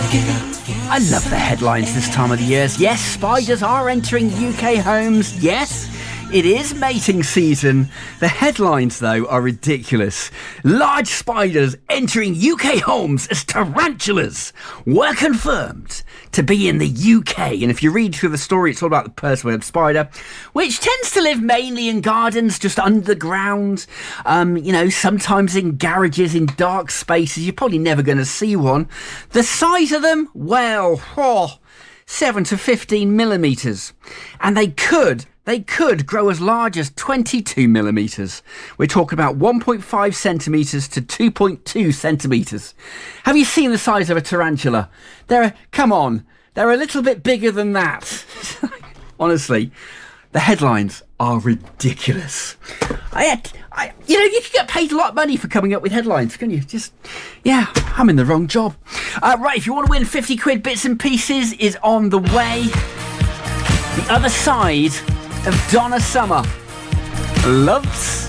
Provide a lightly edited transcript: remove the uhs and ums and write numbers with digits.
I love the headlines this time of the year. Yes, spiders are entering UK homes. Yes, it is mating season. The headlines, though, are ridiculous. Large spiders entering UK homes as tarantulas were confirmed to be in the UK. And if you read through the story, it's all about the Perthweb spider, which tends to live mainly in gardens, just underground, sometimes in garages, in dark spaces. You're probably never going to see one. The size of them, 7 to 15 millimetres. And they could grow as large as 22 millimetres. We're talking about 1.5 centimetres to 2.2 centimetres. Have you seen the size of a tarantula? They're a little bit bigger than that. Honestly, the headlines are ridiculous. You can get paid a lot of money for coming up with headlines, can you? I'm in the wrong job. Right, if you want to win 50 quid bits and pieces is on the way. The Other Side of Donna Summer. Loves